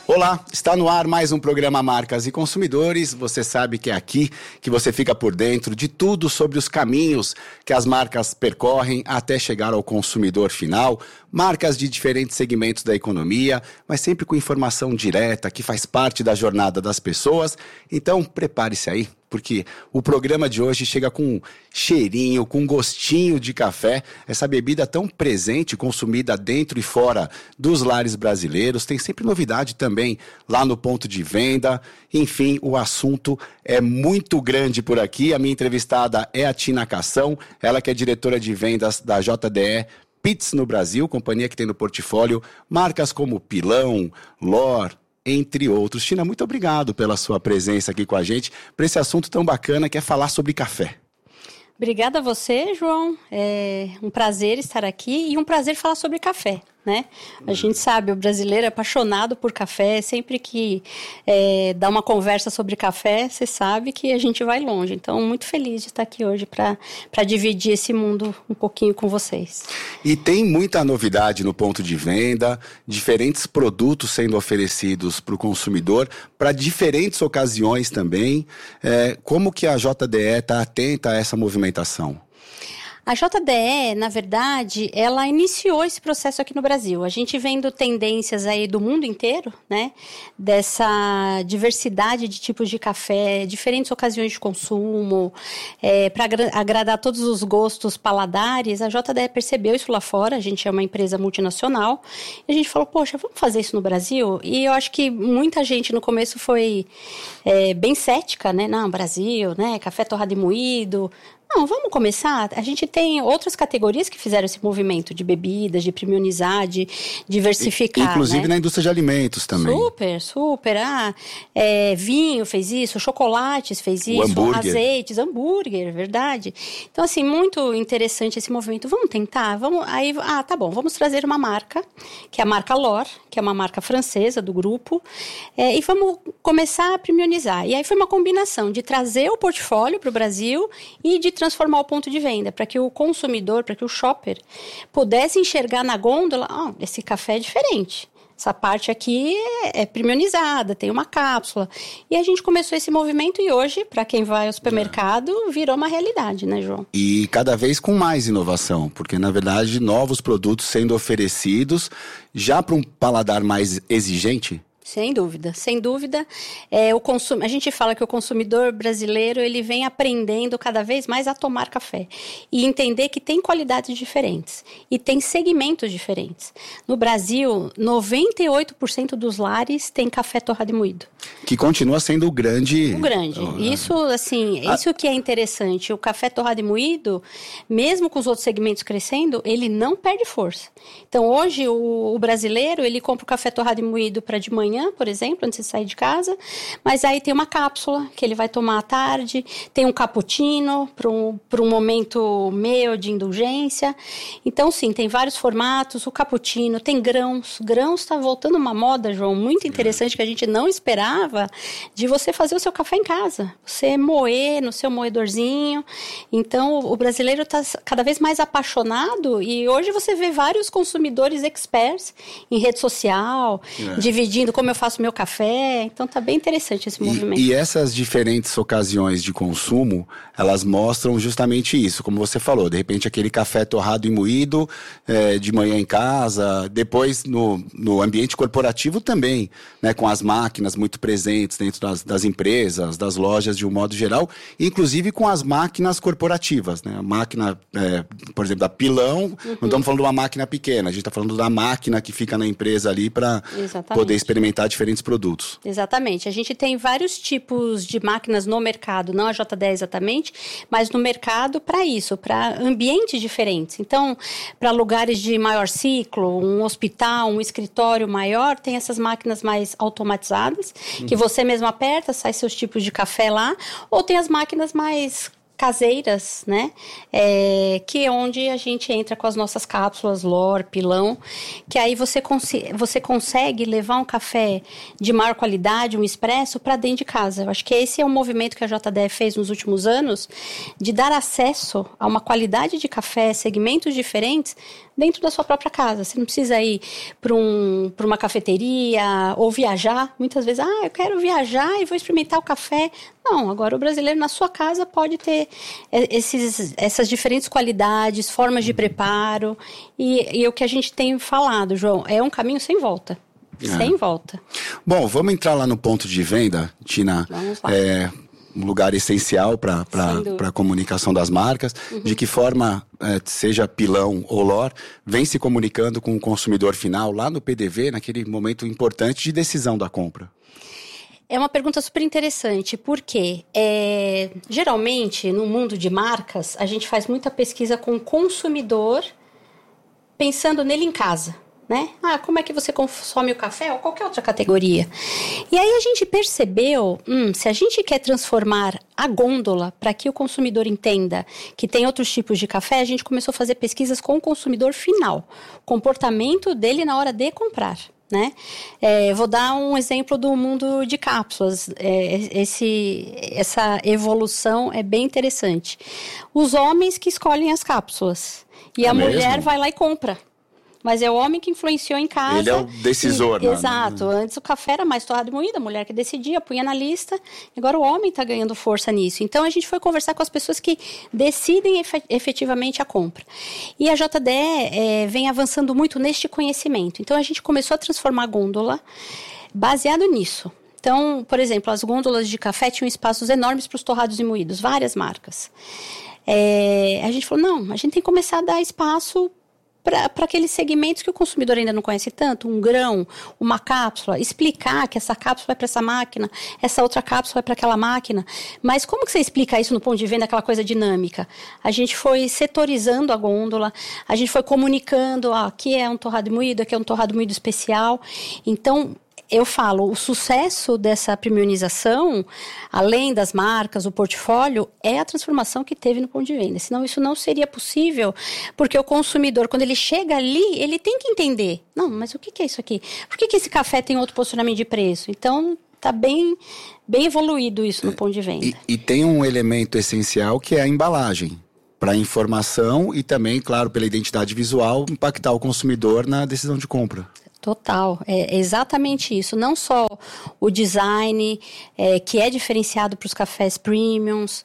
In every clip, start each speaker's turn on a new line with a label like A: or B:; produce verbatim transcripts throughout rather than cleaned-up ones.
A: Olá, está no ar mais um programa Marcas e Consumidores. Você sabe que é aqui que você fica por dentro de tudo sobre os caminhos que as marcas percorrem até chegar ao consumidor final. Marcas de diferentes segmentos da economia, mas sempre com informação direta que faz parte da jornada das pessoas. Então, prepare-se aí, porque o programa de hoje chega com um cheirinho, com um gostinho de café. Essa bebida tão presente, consumida dentro e fora dos lares brasileiros. Tem sempre novidade também lá no ponto de venda. Enfim, o assunto é muito grande por aqui. A minha entrevistada é a Tina Cação, ela que é diretora de vendas da J D E Peet's no Brasil, companhia que tem no portfólio marcas como Pilão, L'Or, entre outros. Tina, muito obrigado pela sua presença aqui com a gente, para esse assunto tão bacana que é falar sobre café.
B: Obrigada a você, João. É um prazer estar aqui e um prazer falar sobre café, né? A gente sabe, o brasileiro é apaixonado por café. Sempre que é, dá uma conversa sobre café, você sabe que a gente vai longe. Então, muito feliz de estar aqui hoje para para dividir esse mundo um pouquinho com vocês.
A: E tem muita novidade no ponto de venda, diferentes produtos sendo oferecidos para o consumidor, para diferentes ocasiões também. É, como que a J D E está atenta a essa movimentação?
B: A J D E, na verdade, ela iniciou esse processo aqui no Brasil. A gente vendo tendências aí do mundo inteiro, né? Dessa diversidade de tipos de café, diferentes ocasiões de consumo, é, para agra- agradar todos os gostos paladares. A J D E percebeu isso lá fora. A gente é uma empresa multinacional. E a gente falou, poxa, vamos fazer isso no Brasil? E eu acho que muita gente no começo foi é, bem cética, né? Não, Brasil, né? Café torrado e moído. Não, vamos começar. A gente tem outras categorias que fizeram esse movimento de bebidas, de premiumizar, de diversificar.
A: Inclusive, né? Na indústria de alimentos também.
B: Super, super. Ah, é, vinho fez isso, chocolates fez isso,
A: hambúrguer.
B: azeites, hambúrguer, verdade. Então, assim, muito interessante esse movimento. Vamos tentar? Vamos, aí, ah, tá bom, vamos trazer uma marca, que é a marca L'Or, que é uma marca francesa do grupo, é, e vamos começar a premiumizar. E aí foi uma combinação de trazer o portfólio para o Brasil e de transformar o ponto de venda, para que o consumidor, para que o shopper pudesse enxergar na gôndola, oh, esse café é diferente. Essa parte aqui é, é premiumizada, tem uma cápsula. E a gente começou esse movimento e hoje, para quem vai ao supermercado, virou uma realidade, né, João?
A: E cada vez com mais inovação, porque, na verdade, novos produtos sendo oferecidos já para um paladar mais exigente.
B: Sem dúvida, sem dúvida. É, o consum... A gente fala que o consumidor brasileiro ele vem aprendendo cada vez mais a tomar café e entender que tem qualidades diferentes e tem segmentos diferentes. No Brasil, noventa e oito por cento dos lares tem café torrado e moído.
A: Que continua sendo o grande...
B: O grande. Isso, assim, a... isso que é interessante. O café torrado e moído, mesmo com os outros segmentos crescendo, ele não perde força. Então, hoje, o, o brasileiro, ele compra o café torrado e moído para de manhã, por exemplo, antes de sair de casa, mas aí tem uma cápsula que ele vai tomar à tarde, tem um cappuccino para um, para um momento meio de indulgência. Então, sim, tem vários formatos, o cappuccino, tem grãos, grãos está voltando uma moda, João, muito interessante que a gente não esperava, de você fazer o seu café em casa, você moer no seu moedorzinho. Então, o brasileiro está cada vez mais apaixonado e hoje você vê vários consumidores experts em rede social, é. dividindo como eu faço meu café, então tá bem interessante esse movimento.
A: E, e essas diferentes ocasiões de consumo, elas mostram justamente isso, como você falou, de repente aquele café torrado e moído é, de manhã em casa, depois no, no ambiente corporativo também, né, com as máquinas muito presentes dentro das, das empresas, das lojas de um modo geral, inclusive com as máquinas corporativas, né, a máquina, é, por exemplo, da Pilão, uhum. não estamos falando de uma máquina pequena, a gente está falando da máquina que fica na empresa ali para poder experimentar diferentes produtos.
B: Exatamente. A gente tem vários tipos de máquinas no mercado, não a J D E exatamente, mas no mercado para isso, para ambientes diferentes. Então, para lugares de maior ciclo, um hospital, um escritório maior, tem essas máquinas mais automatizadas, uhum. que você mesmo aperta, sai seus tipos de café lá, ou tem as máquinas mais caseiras, né? É, que é onde a gente entra com as nossas cápsulas, L'Or, Pilão, que aí você, cons- você consegue levar um café de maior qualidade, um expresso, para dentro de casa. Eu acho que esse é um movimento que a J D E fez nos últimos anos, de dar acesso a uma qualidade de café, segmentos diferentes, dentro da sua própria casa. Você não precisa ir para um, para uma cafeteria ou viajar. Muitas vezes, ah, eu quero viajar e vou experimentar o café. Não, agora o brasileiro na sua casa pode ter esses, essas diferentes qualidades, formas de preparo. E, e o que a gente tem falado, João, é um caminho sem volta. É. Sem volta.
A: Bom, vamos entrar lá no ponto de venda, Tina.
B: Vamos lá.
A: É um lugar essencial para a comunicação das marcas. Uhum. De que forma, é, seja Pilão ou L'Or, vem se comunicando com o consumidor final lá no P D V, naquele momento importante de decisão da compra?
B: É uma pergunta super interessante, porque é, geralmente no mundo de marcas, a gente faz muita pesquisa com o consumidor pensando nele em casa. Né? Ah, como é que você consome o café ou qualquer outra categoria? E aí a gente percebeu, hum, se a gente quer transformar a gôndola para que o consumidor entenda que tem outros tipos de café, a gente começou a fazer pesquisas com o consumidor final, comportamento dele na hora de comprar. Né? É, vou dar um exemplo do mundo de cápsulas. É, esse, essa evolução é bem interessante. Os homens que escolhem as cápsulas e é a mesmo? mulher vai lá e compra. Mas é o homem que influenciou em casa.
A: Ele é o decisor,
B: e, né? Exato. Antes o café era mais torrado e moído, a mulher que decidia, punha na lista. Agora o homem está ganhando força nisso. Então a gente foi conversar com as pessoas que decidem efetivamente a compra. E a J D E é, vem avançando muito neste conhecimento. Então a gente começou a transformar a gôndola baseado nisso. Então, por exemplo, as gôndolas de café tinham espaços enormes para os torrados e moídos, várias marcas. É, a gente falou, não, a gente tem que começar a dar espaço para aqueles segmentos que o consumidor ainda não conhece tanto, um grão, uma cápsula, explicar que essa cápsula vai para essa máquina, essa outra cápsula vai para aquela máquina. Mas como que você explica isso no ponto de venda, aquela coisa dinâmica? A gente foi setorizando a gôndola, a gente foi comunicando, ó, aqui é um torrado moído, aqui é um torrado moído especial. Então, eu falo, o sucesso dessa premiumização, além das marcas, o portfólio, é a transformação que teve no ponto de venda. Senão isso não seria possível, porque o consumidor, quando ele chega ali, ele tem que entender. Não, mas o que é isso aqui? Por que, que esse café tem outro posicionamento de preço? Então, está bem, bem evoluído isso no ponto de venda.
A: E, e tem um elemento essencial que é a embalagem. Para a informação e também, claro, pela identidade visual, impactar o consumidor na decisão de compra.
B: Total, é exatamente isso. Não só o design, é, que é diferenciado para os cafés premiums,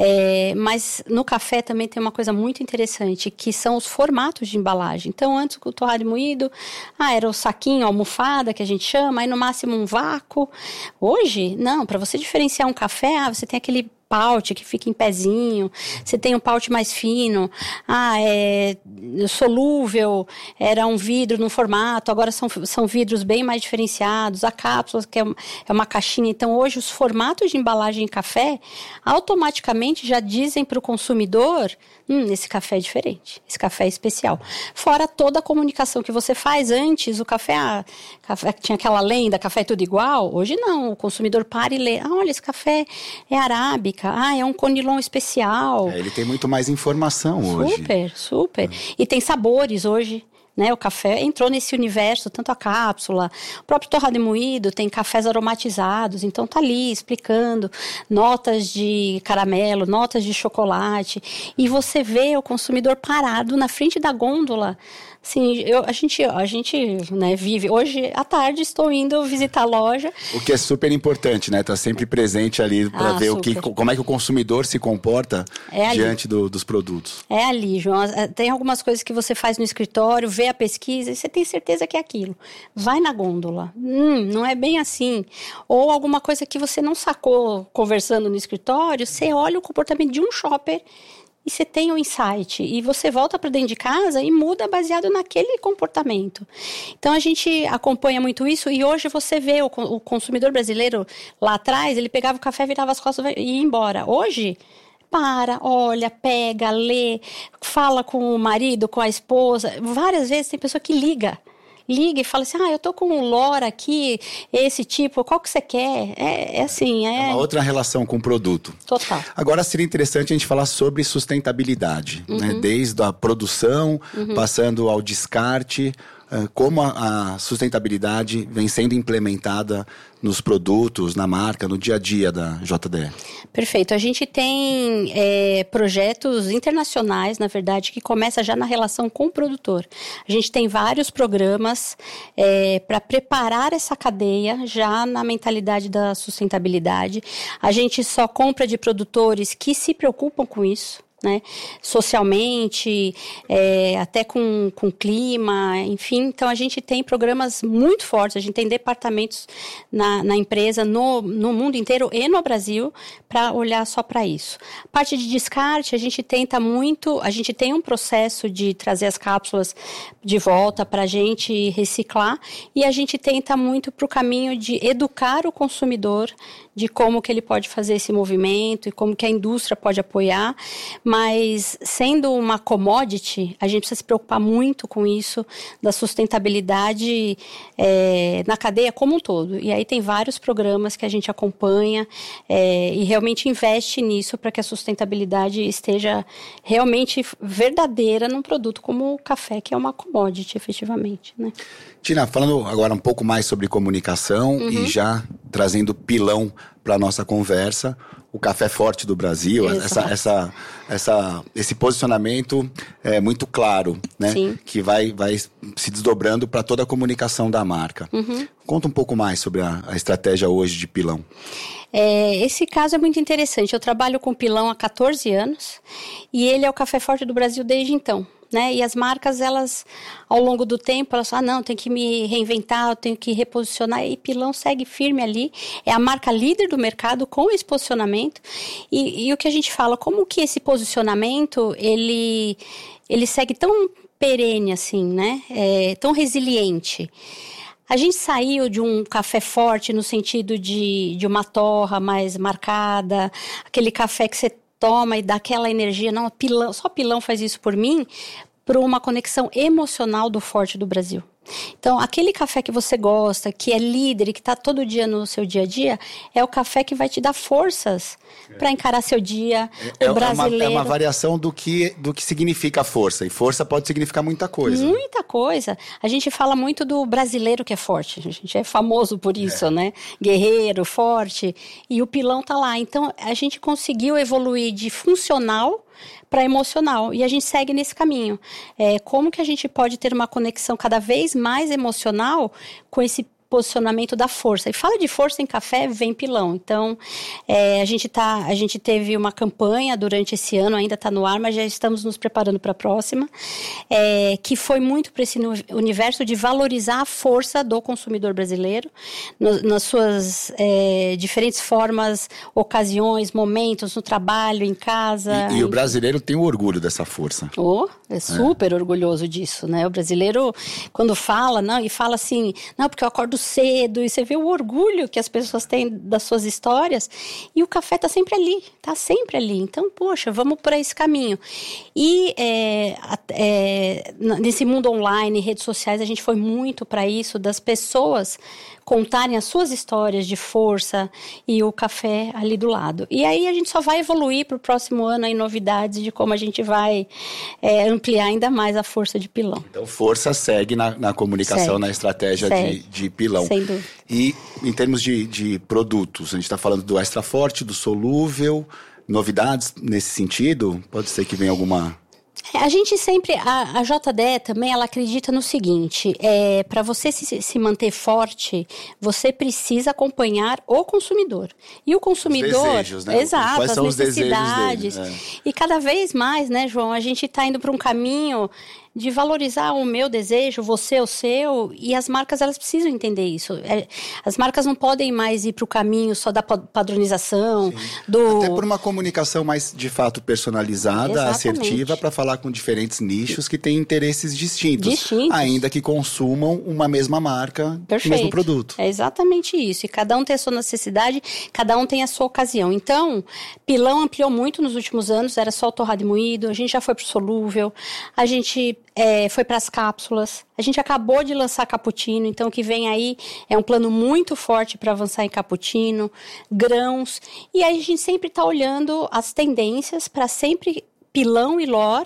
B: é, mas no café também tem uma coisa muito interessante, que são os formatos de embalagem. Então, antes o torrado moído, ah, era o saquinho, a almofada, que a gente chama, aí no máximo um vácuo. Hoje, não, para você diferenciar um café, ah, você tem aquele paute que fica em pezinho, você tem um paute mais fino, ah, é solúvel, era um vidro num formato, agora são, são vidros bem mais diferenciados, a cápsula que é, é uma caixinha. Então hoje os formatos de embalagem em café automaticamente já dizem para o consumidor, hum, esse café é diferente, esse café é especial. Fora toda a comunicação que você faz antes, o café, ah, café tinha aquela lenda, café é tudo igual, hoje não, o consumidor para e lê, ah, olha, esse café é arábica, ah, é um conilon especial.
A: É, ele tem muito mais informação hoje.
B: Super, super. É. E tem sabores hoje, né? O café entrou nesse universo, tanto a cápsula, o próprio torrado e moído, tem cafés aromatizados, então tá ali explicando notas de caramelo, notas de chocolate, e você vê o consumidor parado na frente da gôndola. Sim, eu, a gente, a gente né, vive. Hoje, à tarde, estou indo visitar a loja.
A: O que é super importante, né? Tá sempre presente ali para ah, ver o que, como é que o consumidor se comporta é diante do, dos produtos.
B: É ali, João. Tem algumas coisas que você faz no escritório, vê a pesquisa e você tem certeza que é aquilo. Vai na gôndola. Hum, não é bem assim. Ou alguma coisa que você não sacou conversando no escritório, você olha o comportamento de um shopper e você tem um insight, e você volta para dentro de casa e muda baseado naquele comportamento. Então, a gente acompanha muito isso, e hoje você vê o, o consumidor brasileiro lá atrás, ele pegava o café, virava as costas e ia embora. Hoje, para, olha, pega, lê, fala com o marido, com a esposa. Várias vezes tem pessoa que liga. Liga e fala assim, ah, eu tô com um L'Or aqui, esse tipo, qual que você quer? É, é assim, é...
A: é uma outra relação com o produto.
B: Total.
A: Agora seria interessante a gente falar sobre sustentabilidade, uhum. né? Desde a produção, uhum. passando ao descarte, uh, como a, a sustentabilidade vem sendo implementada nos produtos, na marca, no dia a dia da J D E.
B: Perfeito. A gente tem é, projetos internacionais, na verdade, que começam já na relação com o produtor. A gente tem vários programas é, para preparar essa cadeia já na mentalidade da sustentabilidade. A gente só compra de produtores que se preocupam com isso. Né? Socialmente, é, até com, com clima, enfim. Então, a gente tem programas muito fortes, a gente tem departamentos na, na empresa, no, no mundo inteiro e no Brasil, para olhar só para isso. Parte de descarte, a gente tenta muito, a gente tem um processo de trazer as cápsulas de volta para a gente reciclar, e a gente tenta muito para o caminho de educar o consumidor de como que ele pode fazer esse movimento e como que a indústria pode apoiar, mas sendo uma commodity, a gente precisa se preocupar muito com isso, da sustentabilidade é, na cadeia como um todo. E aí tem vários programas que a gente acompanha é, e realmente investe nisso para que a sustentabilidade esteja realmente verdadeira num produto como o café, que é uma commodity, efetivamente, né?
A: Tina, falando agora um pouco mais sobre comunicação uhum. e já trazendo pilão para a nossa conversa, o café forte do Brasil, essa, essa, essa, esse posicionamento é muito claro, né? Sim. Que vai, vai se desdobrando para toda a comunicação da marca. Uhum. Conta um pouco mais sobre a, a estratégia hoje de pilão.
B: É, esse caso é muito interessante. Eu trabalho com pilão há catorze anos e ele é o café forte do Brasil desde então. Né? E as marcas, elas, ao longo do tempo, elas falam, ah, não, tem que me reinventar, eu tenho que reposicionar, e Pilão segue firme ali, é a marca líder do mercado com esse posicionamento, e, e o que a gente fala, como que esse posicionamento, ele, ele segue tão perene assim, né? É, tão resiliente. A gente saiu de um café forte no sentido de, de uma torra mais marcada, aquele café que você toma e dá aquela energia, não, pilão, só Pilão faz isso por mim, para uma conexão emocional do forte do Brasil. Então, aquele café que você gosta, que é líder e que está todo dia no seu dia a dia, é o café que vai te dar forças é. para encarar seu dia.
A: É,
B: o brasileiro...
A: é, uma, é uma variação do que, do que significa força. E força pode significar muita coisa.
B: Muita coisa. A gente fala muito do brasileiro que é forte. A gente é famoso por isso, é. né? Guerreiro, forte. E o Pilão tá lá. Então, a gente conseguiu evoluir de funcional para emocional, e a gente segue nesse caminho. É, como que a gente pode ter uma conexão cada vez mais emocional com esse posicionamento da força? E fala de força em café, vem Pilão. Então, é, a, gente tá, a gente teve uma campanha durante esse ano, ainda está no ar, mas já estamos nos preparando para a próxima, é, que foi muito para esse universo de valorizar a força do consumidor brasileiro, no, nas suas é, diferentes formas, ocasiões, momentos, no trabalho, em casa.
A: E, e o brasileiro tem o orgulho dessa força.
B: Oh, é super é. orgulhoso disso, né? O brasileiro, quando fala, não, e fala assim, não, porque eu acordo cedo, e você vê o orgulho que as pessoas têm das suas histórias, e o café tá sempre ali, tá sempre ali. Então, poxa, vamos por esse caminho. E é, é, nesse mundo online, redes sociais, a gente foi muito para isso, das pessoas contarem as suas histórias de força e o café ali do lado. E aí a gente só vai evoluir para o próximo ano aí novidades de como a gente vai é, ampliar ainda mais a força de Pilão.
A: Então, força segue na, na comunicação, segue. na estratégia de, de Pilão.
B: Sem dúvida.
A: E em termos de, de produtos, a gente está falando do extra forte, do solúvel, novidades nesse sentido? Pode ser que venha alguma...
B: A gente sempre, a, a J D E também, ela acredita no seguinte, é, para você se, se manter forte, você precisa acompanhar o consumidor. E o consumidor... Os desejos,
A: né?
B: Exato,
A: Quais
B: as
A: são
B: necessidades.
A: Os desejos dele? É.
B: E cada vez mais, né, João, a gente está indo para um caminho de valorizar o meu desejo, você o seu, e as marcas, elas precisam entender isso. É, as marcas não podem mais ir para o caminho só da padronização, do...
A: Até por uma comunicação mais, de fato, personalizada, Exatamente. assertiva, para falar com diferentes nichos que têm interesses distintos,
B: distintos,
A: ainda que consumam uma mesma marca, o mesmo produto.
B: É exatamente isso. E cada um tem a sua necessidade, cada um tem a sua ocasião. Então, Pilão ampliou muito nos últimos anos, era só o torrado e moído, a gente já foi para o solúvel, a gente... É, foi para as cápsulas. A gente acabou de lançar cappuccino, então o que vem aí é um plano muito forte para avançar em cappuccino, grãos. E aí a gente sempre está olhando as tendências para sempre Pilão e L'Or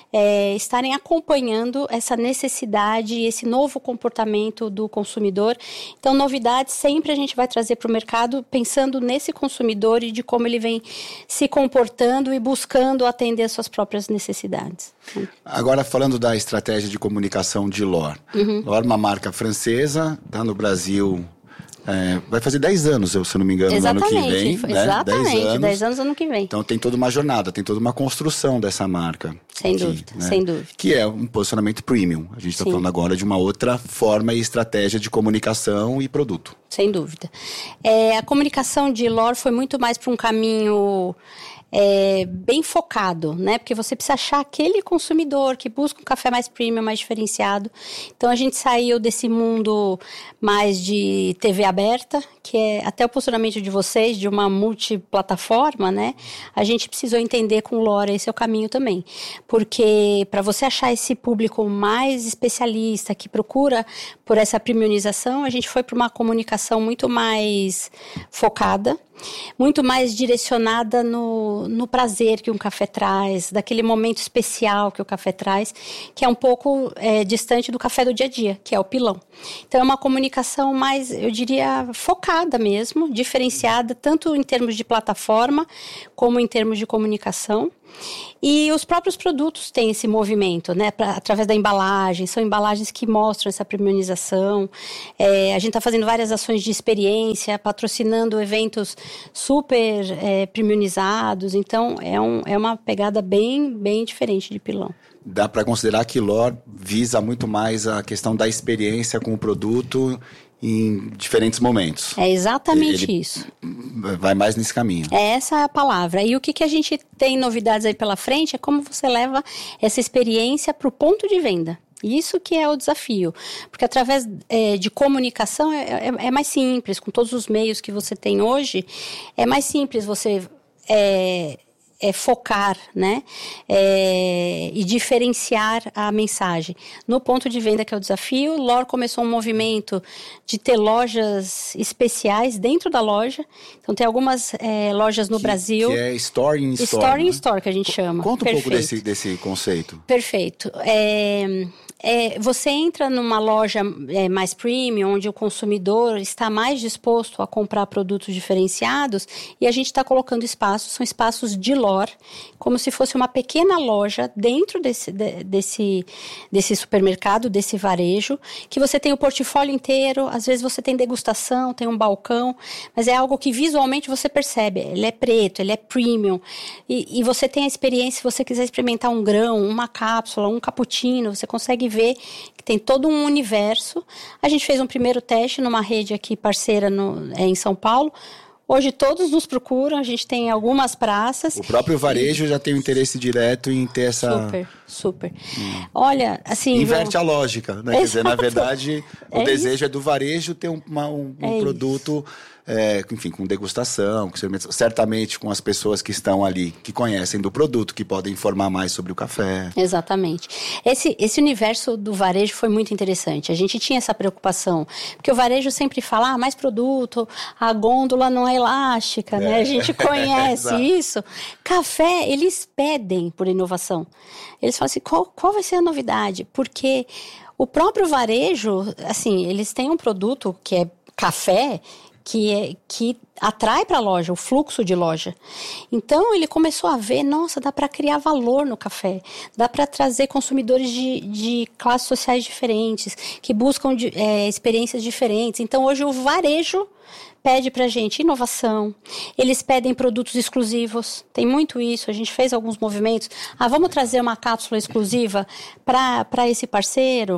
B: é, estarem acompanhando essa necessidade e esse novo comportamento do consumidor. Então, novidades sempre a gente vai trazer para o mercado pensando nesse consumidor e de como ele vem se comportando e buscando atender as suas próprias necessidades.
A: Agora, falando da estratégia de comunicação de L'Or. Uhum. L'Or é uma marca francesa, está no Brasil... É, vai fazer dez anos, se eu não me engano,
B: exatamente,
A: no ano que vem.
B: Né? Exatamente, dez anos ano que vem.
A: Então tem toda uma jornada, tem toda uma construção dessa marca.
B: Sem
A: aqui,
B: dúvida,
A: né?
B: sem dúvida.
A: Que é um posicionamento premium. A gente está falando agora de uma outra forma e estratégia de comunicação e produto.
B: Sem dúvida. É, a comunicação de L'Or foi muito mais para um caminho... É, bem focado, né? Porque você precisa achar aquele consumidor que busca um café mais premium, mais diferenciado. Então, a gente saiu desse mundo mais de T V aberta, que é até o posicionamento de vocês, de uma multiplataforma, né? A gente precisou entender com o L'Or, esse é o caminho também. Porque para você achar esse público mais especialista, que procura por essa premiumização, a gente foi para uma comunicação muito mais focada, muito mais direcionada no, no prazer que um café traz, daquele momento especial que o café traz, que é um pouco é, distante do café do dia a dia, que é o pilão. Então, é uma comunicação mais, eu diria, focada mesmo, diferenciada, tanto em termos de plataforma, como em termos de comunicação. E os próprios produtos têm esse movimento, né, pra, através da embalagem, são embalagens que mostram essa premiumização. É, a gente está fazendo várias ações de experiência, patrocinando eventos super é, premiumizados, então é, um, é uma pegada bem, bem diferente de pilão.
A: Dá para considerar que L'Or visa muito mais a questão da experiência com o produto em diferentes momentos.
B: É exatamente
A: Ele
B: isso.
A: Vai mais nesse caminho.
B: É essa a palavra. E o que, que a gente tem novidades aí pela frente é como você leva essa experiência para o ponto de venda. Isso que é o desafio, porque através é, de comunicação é, é, é mais simples, com todos os meios que você tem hoje, é mais simples você... É, É focar, né, é, e diferenciar a mensagem. No ponto de venda, que é o desafio, L'Or começou um movimento de ter lojas especiais dentro da loja. Então, tem algumas é, lojas no
A: que,
B: Brasil.
A: Que é Store in Store.
B: Store in
A: né?
B: Store, que a gente chama.
A: Conta um
B: Perfeito.
A: pouco desse, desse conceito.
B: Perfeito. É... É, você entra numa loja é, mais premium, onde o consumidor está mais disposto a comprar produtos diferenciados, e a gente está colocando espaços, são espaços de L'Or, como se fosse uma pequena loja dentro desse, de, desse, desse supermercado, desse varejo, que você tem o portfólio inteiro, às vezes você tem degustação, tem um balcão, mas é algo que visualmente você percebe, ele é preto, ele é premium, e, e você tem a experiência, se você quiser experimentar um grão, uma cápsula, um cappuccino, você consegue ver que tem todo um universo. A gente fez um primeiro teste numa rede aqui parceira no, é, em São Paulo. Hoje todos nos procuram, a gente tem algumas praças.
A: O próprio varejo e... já tem um interesse direto em ter essa...
B: Super, super. Hum. Olha, assim...
A: Inverte
B: vou...
A: a lógica, né? Quer dizer, na verdade, o
B: é
A: desejo
B: isso.
A: é do varejo ter um, uma, um, um
B: é
A: produto... É, enfim, com degustação, com, certamente com as pessoas que estão ali, que conhecem do produto, que podem informar mais sobre o café.
B: Exatamente. Esse, esse universo do varejo foi muito interessante. A gente tinha essa preocupação, porque o varejo sempre fala, ah, mais produto, a gôndola não é elástica, é. né? A gente conhece isso. Café, eles pedem por inovação. Eles falam assim, qual, qual vai ser a novidade? Porque o próprio varejo, assim, eles têm um produto que é café, que, é, que atrai para a loja, o fluxo de loja. Então, ele começou a ver, nossa, dá para criar valor no café, dá para trazer consumidores de, de classes sociais diferentes, que buscam de, é, experiências diferentes. Então, hoje o varejo pede pra gente inovação, eles pedem produtos exclusivos, tem muito isso, a gente fez alguns movimentos, ah, vamos trazer uma cápsula exclusiva para esse parceiro,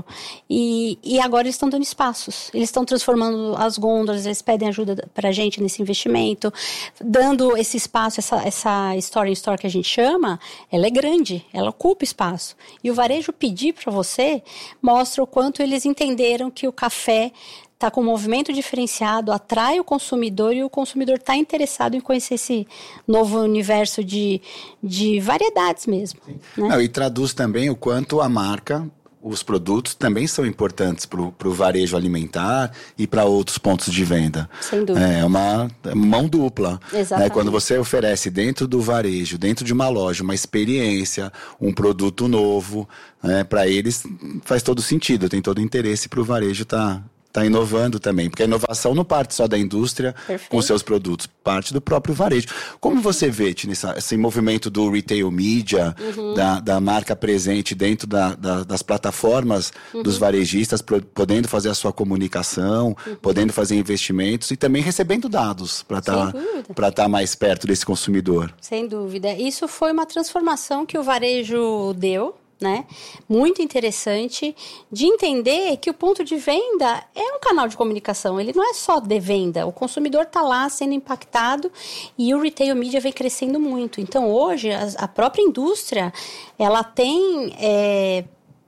B: e, e agora eles estão dando espaços, eles estão transformando as gôndolas, eles pedem ajuda pra gente nesse investimento, dando esse espaço, essa, essa Store in Store que a gente chama, ela é grande, ela ocupa espaço, e o varejo pedir para você mostra o quanto eles entenderam que o café está com um movimento diferenciado, atrai o consumidor e o consumidor está interessado em conhecer esse novo universo de, de variedades mesmo. Né?
A: Não, e traduz também o quanto a marca os produtos também são importantes para o varejo alimentar e para outros pontos de venda.
B: Sem dúvida.
A: É uma mão dupla.
B: Exatamente.
A: Né? Quando você oferece dentro do varejo, dentro de uma loja, uma experiência, um produto novo, né? Para eles faz todo sentido, tem todo o interesse para o varejo estar... Tá Está inovando também, porque a inovação não parte só da indústria Perfeito. Com seus produtos, parte do próprio varejo. Como você vê, Tini, esse movimento do retail media, uhum. da, da marca presente dentro da, da, das plataformas uhum. dos varejistas, pro, podendo fazer a sua comunicação, uhum. podendo fazer investimentos e também recebendo dados para estar tá, tá mais perto desse consumidor?
B: Sem dúvida. Isso foi uma transformação que o varejo deu. Né? Muito interessante de entender que o ponto de venda é um canal de comunicação, ele não é só de venda, o consumidor está lá sendo impactado e o retail media vem crescendo muito. Então hoje a, a própria indústria ela tem é,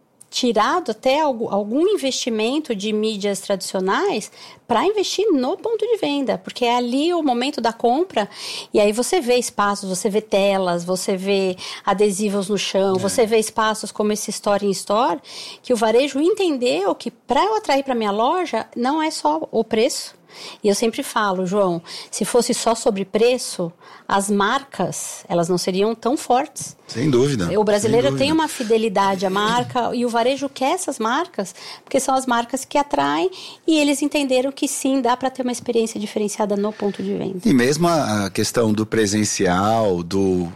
B: tirado até algum, algum investimento de mídias tradicionais para investir no ponto de venda, porque é ali o momento da compra e aí você vê espaços, você vê telas, você vê adesivos no chão, é. Você vê espaços como esse Store in Store, que o varejo entendeu que para eu atrair para minha loja não é só o preço. E eu sempre falo, João, se fosse só sobre preço, as marcas, elas não seriam tão fortes.
A: Sem dúvida.
B: O brasileiro
A: dúvida.
B: tem uma fidelidade à marca e o varejo quer essas marcas, porque são as marcas que atraem e eles entenderam que sim, dá para ter uma experiência diferenciada no ponto de venda.
A: E mesmo a questão do presencial, do...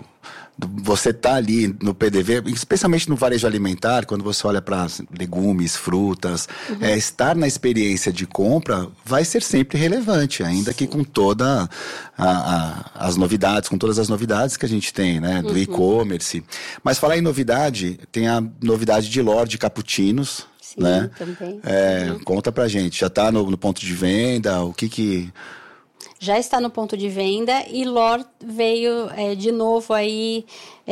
A: Você tá ali no P D V, especialmente no varejo alimentar, quando você olha para legumes, frutas, uhum. é, estar na experiência de compra vai ser sempre relevante, ainda Sim. que com toda a, a, as novidades, com todas as novidades que a gente tem, né, do uhum. e-commerce. Mas falar em novidade, tem a novidade de Lorde Cappuccinos,
B: Sim,
A: né?
B: Também.
A: É,
B: uhum.
A: Conta pra gente, já tá no, no ponto de venda, o que que...
B: Já está no ponto de venda e Lorde veio é, de novo aí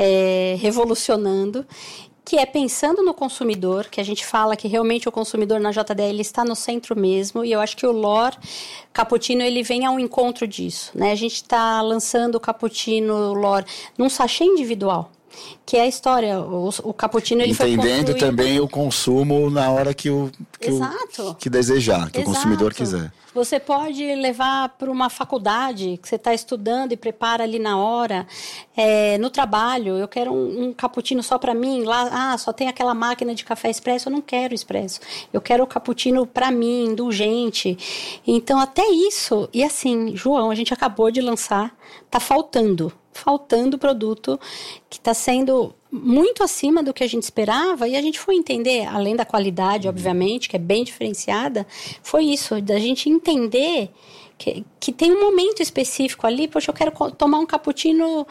B: é, revolucionando, que é pensando no consumidor, que a gente fala que realmente o consumidor na J D E ele está no centro mesmo, e eu acho que o Lorde Cappuccino ele vem ao encontro disso, né? A gente está lançando o Cappuccino Lorde num sachê individual. Que é a história, o, o cappuccino ele
A: Entendendo
B: foi construído...
A: também o consumo na hora que o que,
B: Exato.
A: o, que desejar, que
B: Exato.
A: O consumidor quiser.
B: Você pode levar para uma faculdade que você está estudando e prepara ali na hora, é, no trabalho, eu quero um, um cappuccino só para mim, lá, ah, só tem aquela máquina de café expresso, eu não quero expresso, eu quero o cappuccino para mim, indulgente. Então até isso, e assim, João, a gente acabou de lançar, tá faltando, faltando produto que está sendo muito acima do que a gente esperava, e a gente foi entender, além da qualidade, obviamente, que é bem diferenciada, foi isso, da gente entender que, que tem um momento específico ali, poxa, eu quero tomar um cappuccino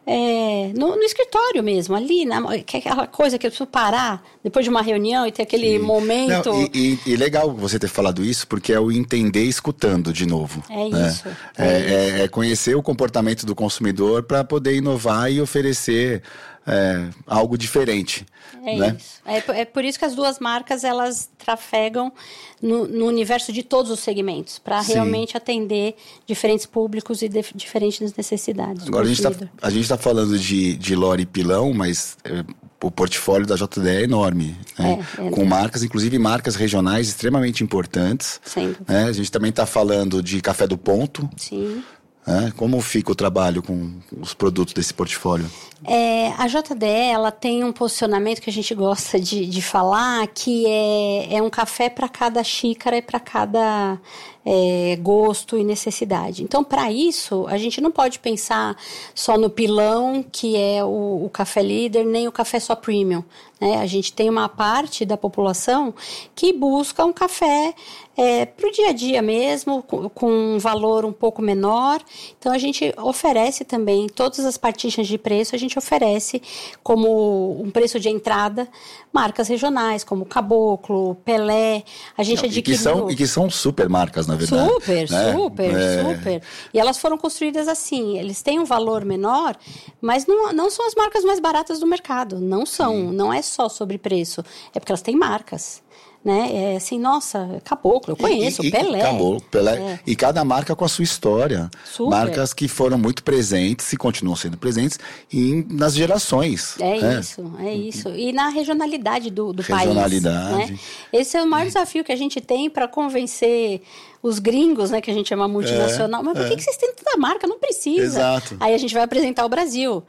B: é, no, no escritório mesmo, ali, na, que é aquela coisa que eu preciso parar depois de uma reunião e ter aquele Sim. momento...
A: Não, e, e, e legal você ter falado isso, porque é o entender escutando de novo.
B: É
A: né?
B: isso.
A: É,
B: é,
A: é,
B: isso.
A: é conhecer o comportamento do consumidor para poder inovar e oferecer é, algo diferente.
B: É
A: né?
B: isso. É, é por isso que as duas marcas, elas trafegam no, no universo de todos os segmentos, para realmente atender diferentes públicos e de, diferentes necessidades.
A: Agora, a gente está falando de, de Lorde e Pilão, mas é, o portfólio da J D E é enorme. Né? É, é com marcas, inclusive marcas regionais extremamente importantes.
B: Sim.
A: Né? A gente também está falando de Café do Ponto.
B: Sim.
A: É, como fica o trabalho com os produtos desse portfólio?
B: É, a J D E ela tem um posicionamento que a gente gosta de, de falar, que é, é um café para cada xícara e para cada é, gosto e necessidade. Então, para isso, a gente não pode pensar só no Pilão, que é o, o café líder, nem o café só premium. Né? A gente tem uma parte da população que busca um café é, para o dia a dia mesmo, com, com um valor um pouco menor. Então, a gente oferece também todas as partícias de preço, a gente oferece como um preço de entrada marcas regionais, como Caboclo, Pelé. A gente
A: Não,
B: adquiriu...
A: E que, são, e que são super marcas, na verdade.
B: Super,
A: né?
B: super, é... super. E elas foram construídas assim, eles têm um valor menor, mas não, não são as marcas mais baratas do mercado. Não são, Sim. não é só sobre preço, é porque elas têm marcas. né? É assim, nossa, Caboclo, eu conheço,
A: e, e,
B: Pelé.
A: Caboclo, Pelé.
B: É.
A: E cada marca com a sua história.
B: Super.
A: Marcas que foram muito presentes e continuam sendo presentes em, nas gerações.
B: É,
A: é
B: isso, é isso. E na regionalidade do, do
A: regionalidade.
B: país. Né? Esse é o maior desafio que a gente tem para convencer os gringos, né, que a gente chama multinacional. É, Mas por é. que, que vocês têm tanta marca? Não precisa.
A: Exato.
B: Aí a gente vai apresentar o Brasil.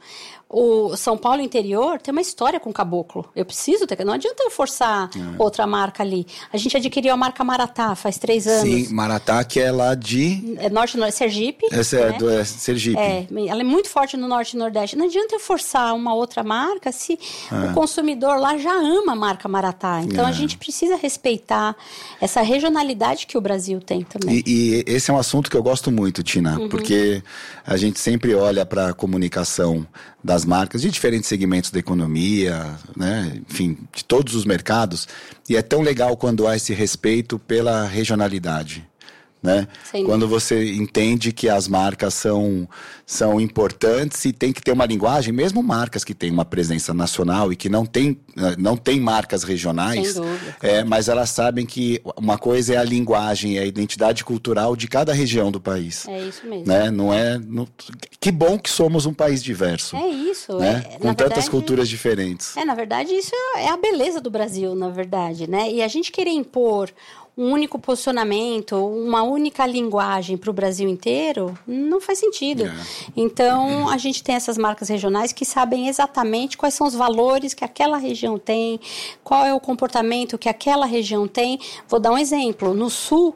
B: O São Paulo interior tem uma história com Caboclo. Eu preciso ter, não adianta eu forçar é. outra marca ali. A gente adquiriu a marca Maratá faz três anos.
A: Sim, Maratá, que é lá de...
B: É norte, norte Sergipe.
A: Essa é, né? do, é Sergipe.
B: É, ela é muito forte no norte e nordeste. Não adianta eu forçar uma outra marca se é. o consumidor lá já ama a marca Maratá. Então é. a gente precisa respeitar essa regionalidade que o Brasil tem também.
A: E, e esse é um assunto que eu gosto muito, Tina, uhum. porque a gente sempre olha para a comunicação das marcas de diferentes segmentos da economia, né? Enfim, de todos os mercados, e é tão legal quando há esse respeito pela regionalidade, né? Quando você entende que as marcas são, são importantes e tem que ter uma linguagem, mesmo marcas que têm uma presença nacional e que não tem, não tem marcas regionais, é, mas elas sabem que uma coisa é a linguagem, é a identidade cultural de cada região do país.
B: É isso mesmo.
A: Né? Não é, não, que bom que somos um país diverso.
B: É isso.
A: Né?
B: É,
A: com tantas verdade, culturas diferentes.
B: É, na verdade, isso é a beleza do Brasil, na verdade, né? E a gente querer impor um único posicionamento, uma única linguagem para o Brasil inteiro, não faz sentido. É. Então, a gente tem essas marcas regionais que sabem exatamente quais são os valores que aquela região tem, qual é o comportamento que aquela região tem. Vou dar um exemplo. No Sul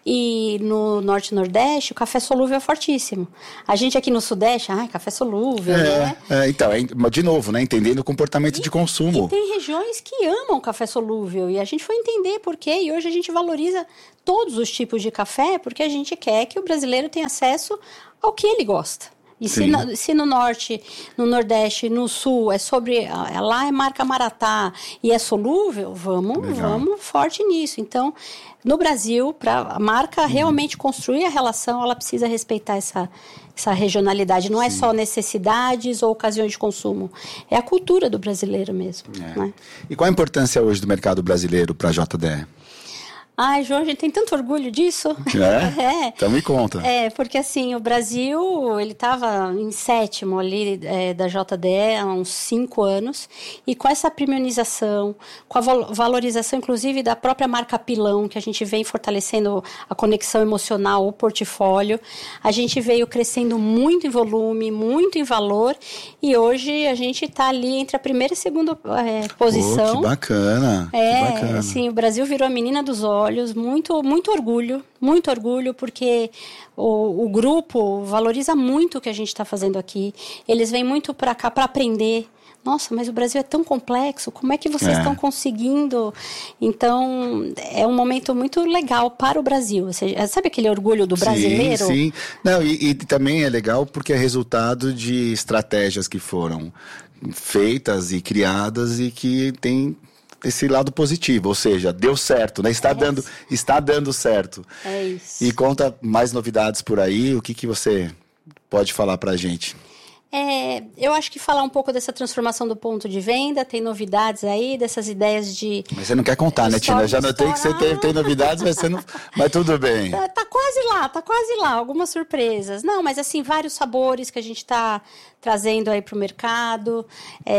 B: e no Norte e Nordeste, o café solúvel é fortíssimo. A gente aqui no Sudeste, ai, café solúvel,
A: é,
B: né?
A: É, então, é, de novo, né? Entendendo o comportamento
B: e,
A: de consumo.
B: E tem regiões que amam café solúvel. E a gente foi entender por quê. E hoje a gente valoriza todos os tipos de café, porque a gente quer que o brasileiro tenha acesso ao que ele gosta. E se no, se no Norte, no Nordeste, no Sul, é sobre... Lá é marca Maratá e é solúvel, vamos, vamos forte nisso. Então, no Brasil, para a marca uhum. realmente construir a relação, ela precisa respeitar essa, essa regionalidade. Não Sim. é só necessidades ou ocasiões de consumo. É a cultura do brasileiro mesmo. É. Né?
A: E qual a importância hoje do mercado brasileiro para a J D E?
B: Ai, João, a gente tem tanto orgulho disso.
A: É? é. Então me conta.
B: É, porque assim, o Brasil, ele estava em sétimo ali é, da J D E há uns cinco anos, e com essa premiumização, com a valorização, inclusive, da própria marca Pilão, que a gente vem fortalecendo a conexão emocional, o portfólio, a gente veio crescendo muito em volume, muito em valor, e hoje a gente está ali entre a primeira e a segunda é, posição.
A: Pô, que bacana.
B: É,
A: que bacana.
B: Assim, o Brasil virou a menina dos olhos. Muito, muito orgulho, muito orgulho, porque o, o grupo valoriza muito o que a gente está fazendo aqui. Eles vêm muito para cá para aprender. Nossa, mas o Brasil é tão complexo, como é que vocês é. estão conseguindo? Então, é um momento muito legal para o Brasil. Ou seja, sabe aquele orgulho do brasileiro?
A: Sim, sim. Não, e, e também é legal porque é resultado de estratégias que foram feitas e criadas e que tem... esse lado positivo, ou seja, deu certo, né? Está, é dando, está dando certo.
B: É isso.
A: E conta mais novidades por aí, o que, que você pode falar pra gente?
B: É, eu acho que falar um pouco dessa transformação do ponto de venda, tem novidades aí, dessas ideias de...
A: Mas você não quer contar, né, Tina? Eu já notei que você tem, tem novidades, mas você não... Mas tudo bem.
B: Tá, tá quase lá, tá quase lá, algumas surpresas. Não, mas assim, vários sabores que a gente tá trazendo aí pro mercado,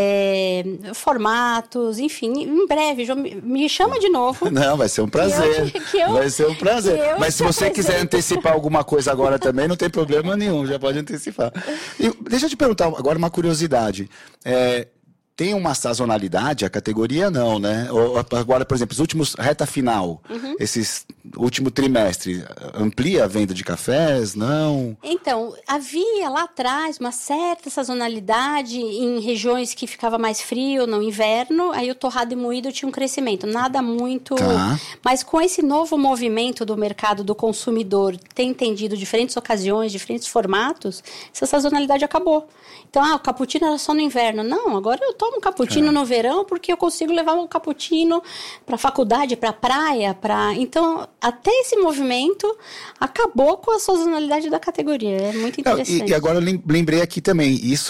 B: é, formatos, enfim, em breve, João, me chama de novo.
A: Não, vai ser um prazer. Que eu, que eu, vai ser um prazer. Mas se você apresento. quiser antecipar alguma coisa agora também, não tem problema nenhum, já pode antecipar. E deixa eu te perguntar agora uma curiosidade. É, tem uma sazonalidade? A categoria não, né? Ou, agora, por exemplo, os últimos, reta final, uhum. esses último trimestre, amplia a venda de cafés? Não?
B: Então, havia lá atrás uma certa sazonalidade em regiões que ficava mais frio no inverno, aí o torrado e moído tinha um crescimento, nada muito...
A: Tá.
B: Mas com esse novo movimento do mercado do consumidor, ter entendido diferentes ocasiões, diferentes formatos, essa sazonalidade acabou. Então, ah, o cappuccino era só no inverno. Não, agora eu tomo cappuccino é. no verão porque eu consigo levar um cappuccino para a faculdade, para a praia, para... Então, até esse movimento acabou com a sazonalidade da categoria. É muito interessante.
A: Não, e, e agora eu lembrei aqui também, isso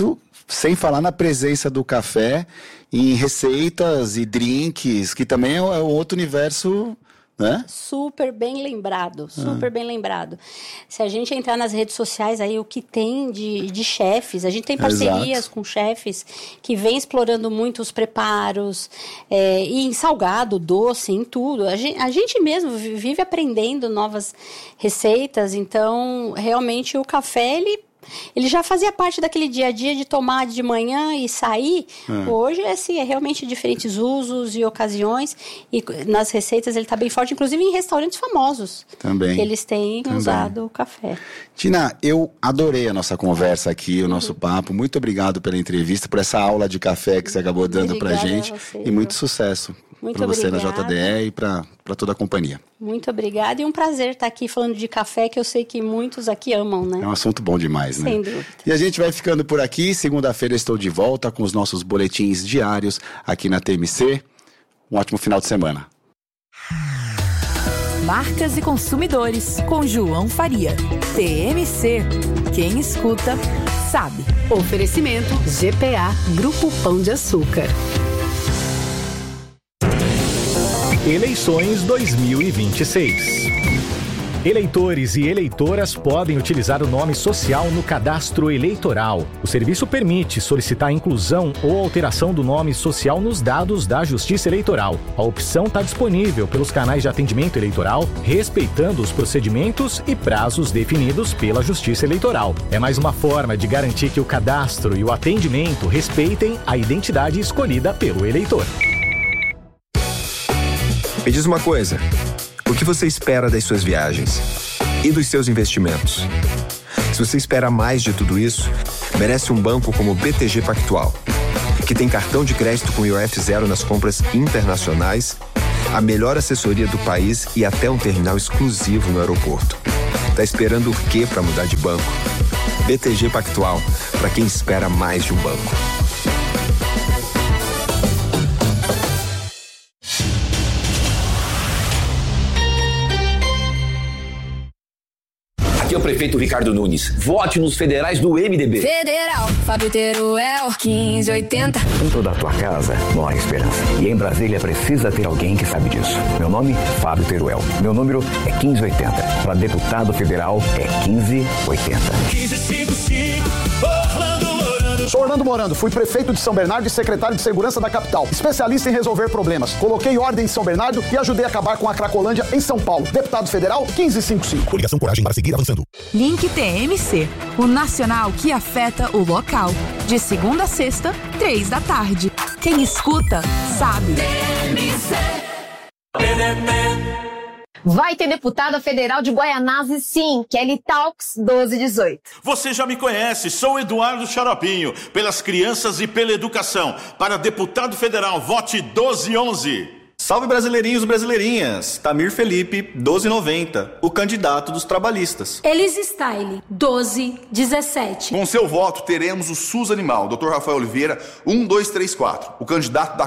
A: sem falar na presença do café em receitas e drinks, que também é um outro universo... né?
B: Super bem lembrado, super ah. bem lembrado. Se a gente entrar nas redes sociais aí, o que tem de, de chefes, a gente tem parcerias Exato. com chefes que vêm explorando muito os preparos, é, e em salgado, doce, em tudo. A gente, a gente mesmo vive aprendendo novas receitas, então realmente o café, ele Ele já fazia parte daquele dia a dia de tomar de manhã e sair. É. Hoje, assim, é realmente diferentes usos e ocasiões. E nas receitas ele está bem forte, inclusive em restaurantes famosos.
A: Também.
B: Que eles têm Também. usado o café.
A: Tina, eu adorei a nossa conversa aqui, o uhum. nosso papo. Muito obrigado pela entrevista, por essa aula de café que você acabou dando Obrigada pra gente. Você, e muito sucesso para você na J D E e para toda a companhia.
B: Muito obrigada e um prazer estar aqui falando de café, que eu sei que muitos aqui amam, né?
A: É um assunto bom demais, né?
B: Sem dúvida.
A: E a gente vai ficando por aqui. Segunda-feira estou de volta com os nossos boletins diários aqui na T M C. Um ótimo final de semana.
C: Marcas e consumidores, com João Faria. T M C. Quem escuta, sabe.
D: Oferecimento G P A, Grupo Pão de Açúcar.
E: Eleições dois mil e vinte e seis. Eleitores e eleitoras podem utilizar o nome social no cadastro eleitoral. O serviço permite solicitar a inclusão ou alteração do nome social nos dados da Justiça Eleitoral. A opção está disponível pelos canais de atendimento eleitoral, respeitando os procedimentos e prazos definidos pela Justiça Eleitoral. É mais uma forma de garantir que o cadastro e o atendimento respeitem a identidade escolhida pelo eleitor.
F: Me diz uma coisa, o que você espera das suas viagens e dos seus investimentos? Se você espera mais de tudo isso, merece um banco como o B T G Pactual, que tem cartão de crédito com I O F zero nas compras internacionais, a melhor assessoria do país e até um terminal exclusivo no aeroporto. Tá esperando o quê para mudar de banco? B T G Pactual, para quem espera mais de um banco.
G: Aqui é o prefeito Ricardo Nunes. Vote nos federais do M D B.
H: Federal, Fábio Teruel, quinze oitenta.
I: Dentro da tua casa não há esperança. E em Brasília precisa ter alguém que sabe disso. Meu nome, Fábio Teruel. Meu número é quinze oitenta. Para deputado federal é quinze oitenta.
J: quinze cinquenta e cinco, Orlando Morando.
K: Sou Orlando Morando, fui prefeito de São Bernardo e secretário de Segurança da capital. Especialista em resolver problemas. Coloquei ordem em São Bernardo e ajudei a acabar com a Cracolândia em São Paulo. Deputado federal, quinze cinquenta e cinco.
L: Coligação Coragem para seguir avançando.
C: Link T M C, o nacional que afeta o local. De segunda a sexta, três da tarde. Quem escuta, sabe.
H: T M C.
M: Vai ter deputada federal de Guaianazes, sim, Kelly Talks doze dezoito.
N: Você já me conhece, sou Eduardo Xaropinho, pelas crianças e pela educação. Para deputado federal, vote doze onze.
O: Salve brasileirinhos e brasileirinhas, Tamir Felipe, doze noventa, o candidato dos trabalhistas.
P: Elis Style, doze dezessete.
Q: Com seu voto teremos o SUS Animal, doutor Rafael Oliveira, um dois três quatro, o candidato da